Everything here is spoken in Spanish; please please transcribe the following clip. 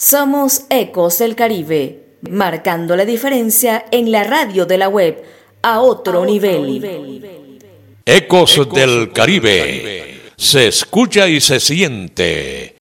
Somos Ecos del Caribe, marcando la diferencia en la radio de la web a otro nivel. Ecos del Caribe. Se escucha y se siente.